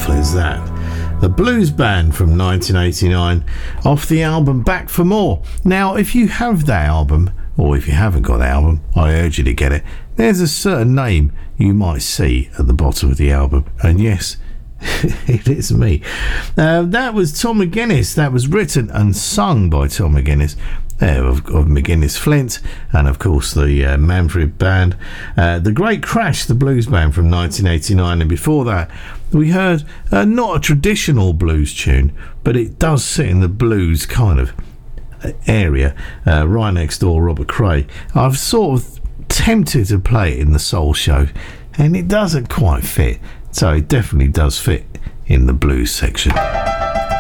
beautiful is that? The Blues Band from 1989 off the album Back for More. Now, if you have that album, or if you haven't got the album, I urge you to get it. There's a certain name you might see at the bottom of the album, and yes, it is me. That was Tom McGuinness. That was written and sung by Tom McGuinness of McGuinness Flint, and of course the Manfred Band. The Great Crash, the Blues Band from 1989, and before that we heard not a traditional blues tune, but it does sit in the blues kind of area, right next door, Robert Cray. I've sort of tempted to play it in the Soul Show, and it doesn't quite fit, so it definitely does fit in the blues section.